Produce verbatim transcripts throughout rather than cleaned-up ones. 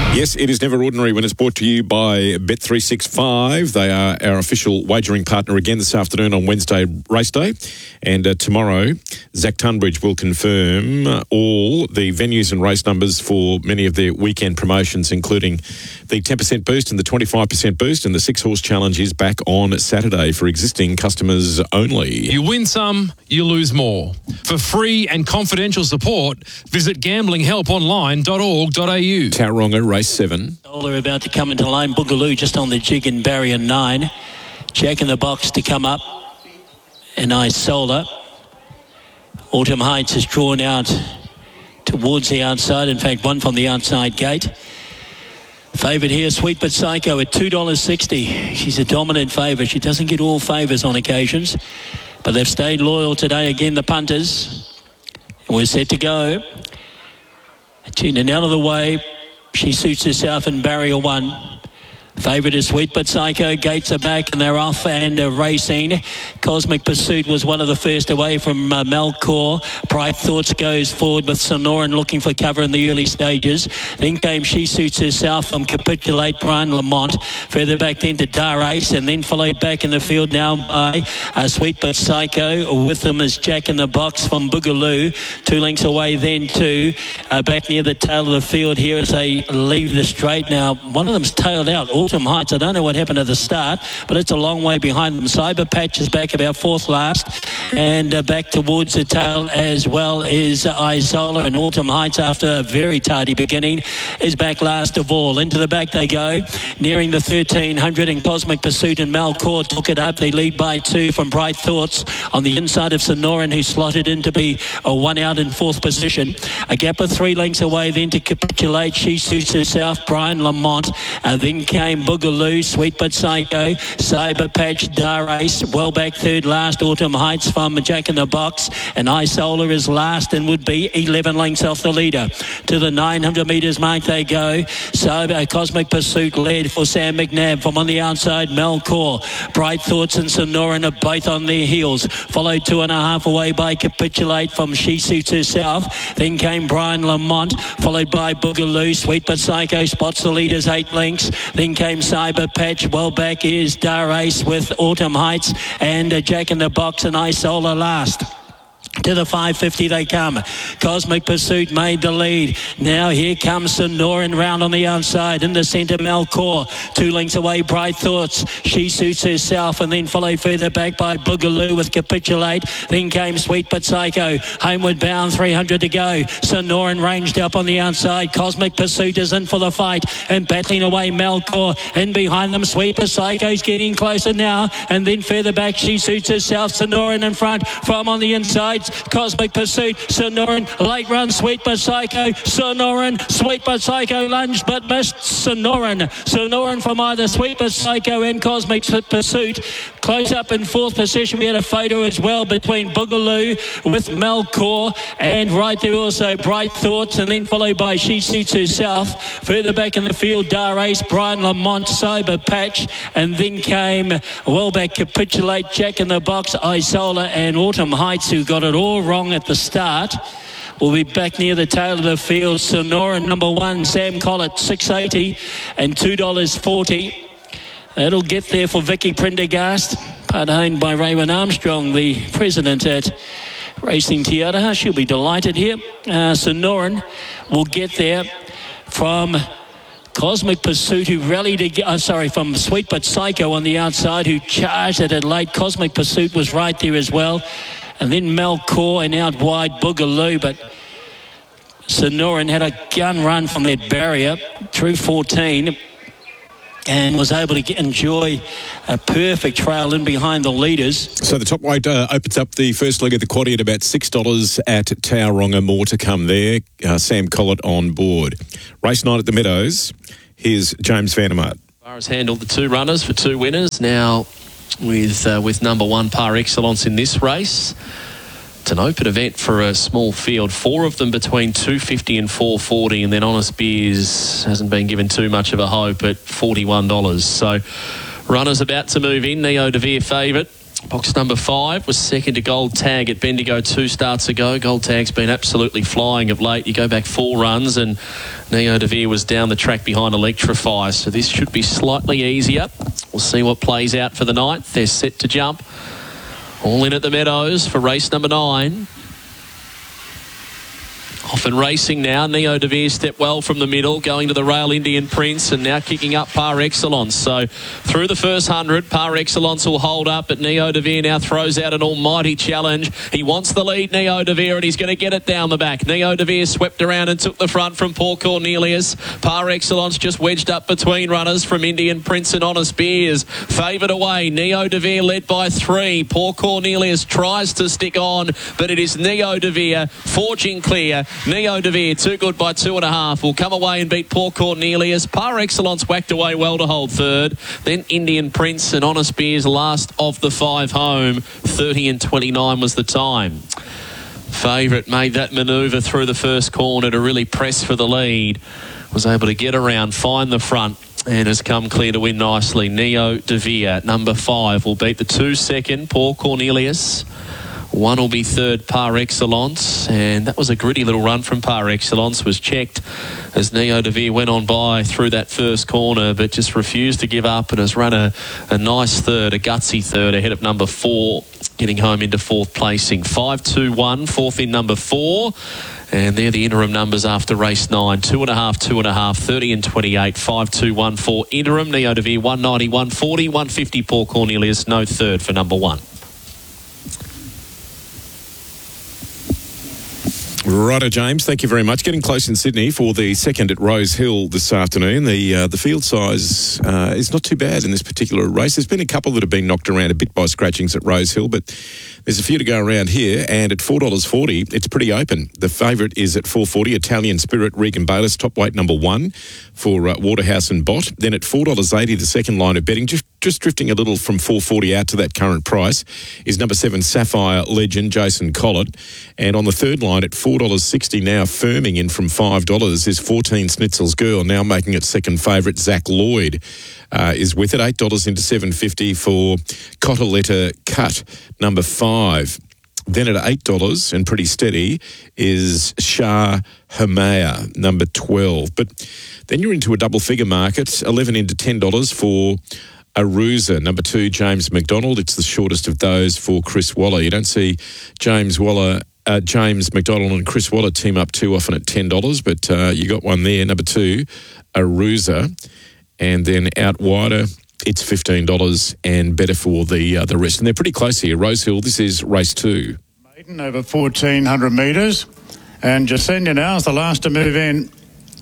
Yes, it is never ordinary when it's brought to you by Bet three sixty-five. They are our official wagering partner again this afternoon on Wednesday race day. And uh, tomorrow, Zach Tunbridge will confirm all the venues and race numbers for many of their weekend promotions, including the ten percent boost and the twenty-five percent boost. And the six-horse challenge is back on Saturday for existing customers only. You win some, you lose more. For free and confidential support, visit gambling help online dot org dot a u. Tauranga, race seven. They're about to come into line. Boogaloo just on the jig in barrier nine. Jack in the box to come up. And Isola. Autumn Heights is drawn out towards the outside. In fact, one from the outside gate. Favourite here, Sweet But Psycho at two dollars sixty. She's a dominant favourite. She doesn't get all favours on occasions. But they've stayed loyal today again, the punters. And we're set to go. Tuning out of the way. She suits herself in barrier one. Favourite is Sweet But Psycho. Gates are back and they're off and uh, racing. Cosmic Pursuit was one of the first away from uh, Melkor. Bright Thoughts goes forward with Sonoran looking for cover in the early stages. Then came She Suits Herself from Capitulate, Brian Lamont. Further back then to Dar Ace and then followed back in the field now by uh, Sweet But Psycho. With them is Jack in the Box from Boogaloo. Two lengths away then to uh, back near the tail of the field here as they leave the straight. Now, one of them's tailed out. Autumn Heights, I don't know what happened at the start, but it's a long way behind them. Cyber Patch is back about fourth last, and uh, back towards the tail as well is uh, Isola, and Autumn Heights, after a very tardy beginning, is back last of all. Into the back they go, nearing the thirteen hundred, and Cosmic Pursuit and Melkor took it up. They lead by two from Bright Thoughts on the inside of Sonoran, who slotted in to be a one out in fourth position. A gap of three lengths away then to Capitulate. She Suits Herself, Brian Lamont. Uh, then came Boogaloo, Sweet But Psycho, Cyber Patch, Dar Ace, well back third last, Autumn Heights from Jack in the Box, and Isola is last and would be eleven lengths off the leader. To the nine hundred metres mark they go. Cyber Cosmic Pursuit led for Sam McNabb. From on the outside, Melkor, Bright Thoughts and Sonoran are both on their heels. Followed two and a half away by Capitulate from She Suits Herself. Then came Brian Lamont, followed by Boogaloo. Sweet But Psycho spots the leaders eight lengths. Then came Cyber Patch. Well back is Dar Ace with Autumn Heights and uh, Jack in the Box and Isola last. To the five fifty they come. Cosmic Pursuit made the lead. Now here comes Sonoran round on the outside. In the centre, Melkor. Two lengths away, Bright Thoughts. She Suits Herself, and then followed further back by Boogaloo with Capitulate. Then came Sweet But Psycho. Homeward bound, three hundred to go. Sonoran ranged up on the outside. Cosmic Pursuit is in for the fight. And battling away, Melkor. In behind them, Sweet But Psycho's getting closer now. And then further back, She Suits Herself. Sonoran in front. From on the inside, Cosmic Pursuit, Sonoran, late run, Sweet But Psycho, Sonoran, Sweet But Psycho lunged but missed Sonoran. Sonoran from either Sweet But Psycho and Cosmic Pursuit. Close up in fourth position. We had a photo as well between Boogaloo with Melkor, and right there also Bright Thoughts, and then followed by She Suits Herself. Further back in the field, Dar Ace, Brian Lamont, Cyber Patch, and then came well back Capitulate, Jack in the Box, Isola and Autumn Heights, who got it all wrong at the start. We'll be back near the tail of the field. Sonora number one, Sam Collett, six eighty and two dollars forty. That'll get there for Vicky Prendergast, part owned by Raymond Armstrong, the president at Racing Theatre. She'll be delighted here. Uh, Sonoran will get there from Cosmic Pursuit, who rallied again, uh, sorry, from Sweet But Psycho on the outside, who charged at it late. Cosmic Pursuit was right there as well. And then Melkor and out wide Boogaloo, but Sonoran had a gun run from that barrier through fourteen and was able to get, enjoy a perfect trail in behind the leaders. So the top weight uh, opens up the first leg of the quaddie at about six dollars at Tauranga. More to come there. Uh, Sam Collett on board. Race night at the Meadows. Here's James Vandermart. Has handled the two runners for two winners now with uh, with number one par excellence in this race. It's an open event for a small field. Four of them between two fifty and four forty, and then Honest Beers hasn't been given too much of a hope at forty-one dollars. So runners about to move in. Neo De Vere favourite. Box number five was second to Gold Tag at Bendigo two starts ago. Gold Tag's been absolutely flying of late. You go back four runs and Neo De Vere was down the track behind Electrify. So this should be slightly easier. We'll see what plays out for the night. They're set to jump. All in at the Meadows for race number nine. Off and racing now. Neo De Vere stepped well from the middle, going to the rail Indian Prince and now kicking up Par Excellence. So through the first hundred, Par Excellence will hold up, but Neo De Vere now throws out an almighty challenge. He wants the lead, Neo De Vere, and he's going to get it down the back. Neo De Vere swept around and took the front from Paul Cornelius. Par Excellence just wedged up between runners from Indian Prince and Honest Beers. Favoured away, Neo De Vere led by three. Paul Cornelius tries to stick on, but it is Neo De Vere forging clear. Neo De Vere, too good by two and a half, will come away and beat Paul Cornelius. Par Excellence whacked away well to hold third. Then Indian Prince and Honest Beers last of the five home. thirty and twenty-nine was the time. Favourite made that manoeuvre through the first corner to really press for the lead. Was able to get around, find the front, and has come clear to win nicely. Neo De Vere, number five, will beat the two second, Paul Cornelius. One will be third, Par Excellence, and that was a gritty little run from Par Excellence. Was checked as Neo De Vere went on by through that first corner, but just refused to give up and has run a, a nice third, a gutsy third ahead of number four, getting home into fourth placing. five two one, fourth in number four. And they're the interim numbers after race nine. Two and a half, two and a half, thirty and twenty-eight, five two one four interim. Neo De Vere, one ninety, one forty, one fifty, Paul Cornelius, no third for number one. Righto, James. Thank you very much. Getting close in Sydney for the second at Rose Hill this afternoon. The uh, the field size uh, is not too bad in this particular race. There's been a couple that have been knocked around a bit by scratchings at Rose Hill, but there's a few to go around here. And at four dollars forty, it's pretty open. The favourite is at four dollars forty, Italian Spirit, Regan Bayliss, top weight number one for uh, Waterhouse and Bott. Then at four dollars eighty, the second line of betting, just just drifting a little from four dollars forty out to that current price, is number seven, Sapphire Legend, Jason Collett. And on the third line at four dollars sixty, now firming in from five dollars, is fourteen, Snitzel's Girl, now making it second favourite. Zach Lloyd uh, is with it, eight dollars into seven fifty for Cottaletta Cut, number five. Then at eight dollars, and pretty steady, is Shah Hamaya, number twelve. But then you're into a double-figure market, eleven into ten dollars for Arusa, number two, James McDonald. It's the shortest of those for Chris Waller. You don't see James Waller, uh, James McDonald and Chris Waller team up too often at ten dollars, but uh, you got one there, number two, Arusa. And then out wider, it's fifteen dollars and better for the uh, the rest. And they're pretty close here. Rose Hill, this is race two. Maiden over fourteen hundred metres. And Jasenia now is the last to move in.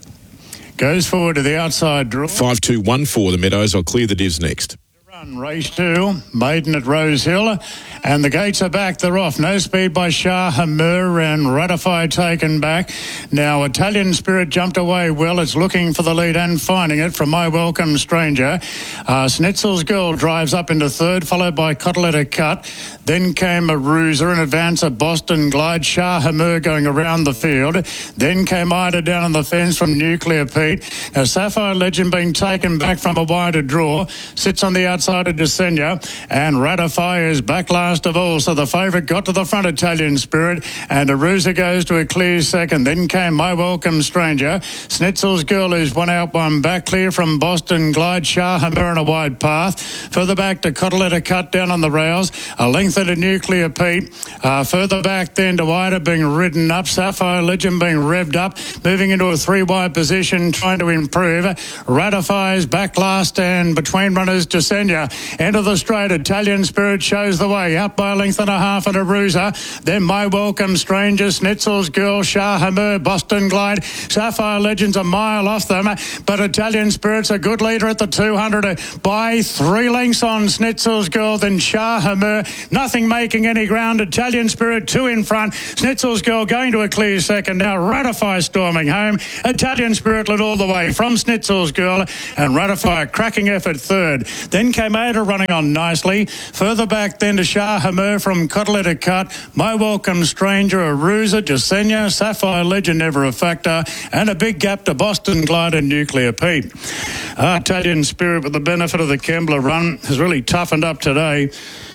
Goes forward to the outside draw. five two one four, the Meadows. I'll clear the divs next. Run, race two, maiden at Rose Hill, and the gates are back, they're off. No speed by Shah Hamur and Ratify taken back. Now Italian Spirit jumped away well, it's looking for the lead and finding it from My Welcome Stranger. Uh, Snitzel's Girl drives up into third, followed by Cottaletta Cut. Then came Arusa in advance of Boston Glide. Shah Hamur going around the field. Then came Ida down on the fence from Nuclear Pete. Now Sapphire Legend being taken back from a wider draw, sits on the outside of Desenia, and Ratify is back last of all. So the favourite got to the front, Italian Spirit, and Arusa goes to a clear second. Then came My Welcome Stranger. Snitzel's Girl is one out, one back, clear from Boston Glide. Shah Hamur on a wide path. Further back to Cottaletta Cut down on the rails. A length into Nuclear Pete. Uh, further back then to Ida being ridden up. Sapphire Legend being revved up. Moving into a three-wide position, trying to improve. Ratify is back last, and between runners, Desenia. Into the straight, Italian Spirit shows the way. Out by a length and a half at Arusa. Then My Welcome Stranger, Snitzel's Girl, Shah Hamur, Boston Glide. Sapphire Legends a mile off them, but Italian Spirit's a good leader at the two hundred by three lengths on Snitzel's Girl. Then Shah Hamur, nothing making any ground. Italian Spirit two in front. Snitzel's Girl going to a clear second. Now Ratify storming home. Italian Spirit led all the way from Snitzel's Girl, and Ratify a cracking effort third. Then came Ada running on nicely. Further back then to Shah Hamur from Cottaletta Cut. My Welcome Stranger, Arusa, Jasenia, Sapphire Legend, never a factor, and a big gap to Boston Glide and Nuclear Pete. Uh, Italian Spirit, with the benefit of the Kembla run, has really toughened up today.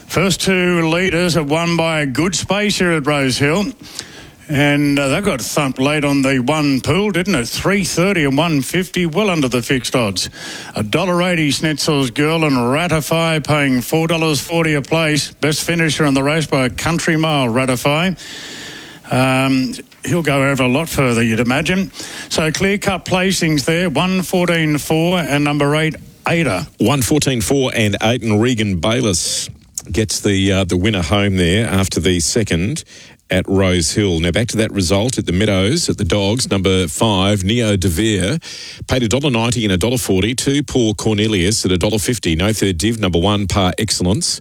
First two leaders have won by a good space here at Rosehill. And uh, they got thumped late on the one pool, didn't it? three thirty and one fifty, well under the fixed odds. one dollar eighty Schnitzel's Girl and Ratify paying four dollars forty a place. Best finisher in the race by a country mile, Ratify. Um, he'll go over a lot further, you'd imagine. So clear-cut placings there, one fourteen four and number eight, Ada. one fourteen four and eight, and Regan Bayliss gets the uh, the winner home there after the second at Rosehill. Now back to that result at the Meadows at the Dogs. Number five, Neo De Vere, paid one dollar ninety and one dollar forty. Two, Poor Cornelius at one dollar fifty. No third div. Number one, Par Excellence.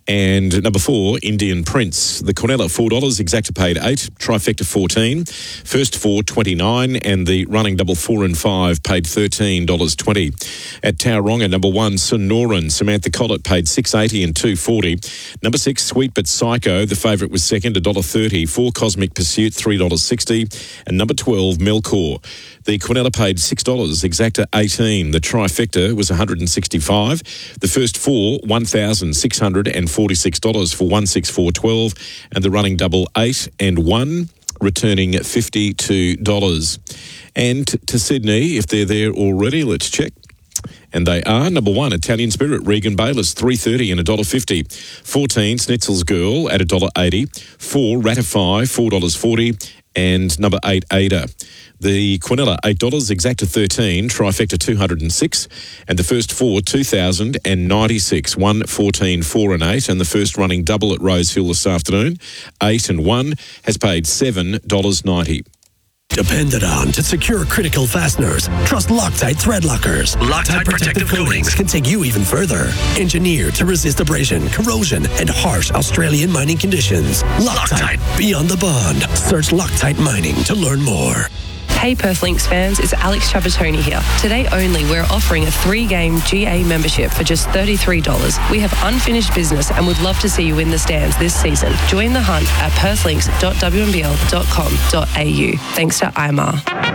And number four, Indian Prince. The Cornella, four dollars. Exacta paid eight. Trifecta, fourteen. First four, twenty-nine. And the running double four and five paid thirteen dollars twenty. At Tauranga, number one, Sonoran. Samantha Collett paid six eighty and two forty. Number six, Sweet But Psycho. The favourite was second, one dollar thirty. Four, Cosmic Pursuit, three dollars sixty. And number twelve, Melkor. The Cornella paid six dollars. Exacta, eighteen. The Trifecta was one hundred sixty-five. The first four, one thousand six hundred forty-six dollars for one six four twelve. And the running double, eight and one, returning fifty-two dollars. And to Sydney, if they're there already, let's check. And they are. Number one, Italian Spirit, Regan Bayliss, three thirty and one dollar fifty. fourteen, Schnitzel's Girl at one dollar eighty. four, Ratify, four dollars forty. And number eight, Ada. The Quinella, eight dollars. Exacta, thirteen. Trifecta, two hundred six. And the first four, two thousand ninety-six. one, fourteen, four and eight. And the first running double at Rosehill this afternoon, eight and one, has paid seven dollars ninety. Depended on to secure critical fasteners. Trust Loctite thread lockers. Loctite protective coatings can take you even further. Engineered to resist abrasion, corrosion, and harsh Australian mining conditions. Loctite, beyond the bond. Search Loctite Mining to learn more. Hey Perth Lynx fans, it's Alex Trapattoni here. Today only, we're offering a three-game G A membership for just thirty-three dollars. We have unfinished business and would love to see you in the stands this season. Join the hunt at perth links dot w m b l dot com dot a u. Thanks to I M A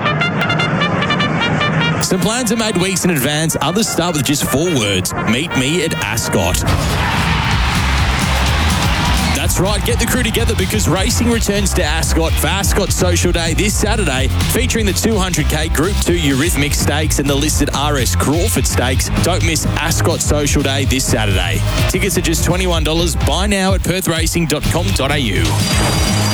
R. Some plans are made weeks in advance. Others start with just four words. Meet me at Ascot. That's right, get the crew together because racing returns to Ascot for Ascot Social Day this Saturday, featuring the two hundred k Group two Eurythmic Stakes and the listed R S Crawford Stakes. Don't miss Ascot Social Day this Saturday. Tickets are just twenty-one dollars. Buy now at perth racing dot com dot a u.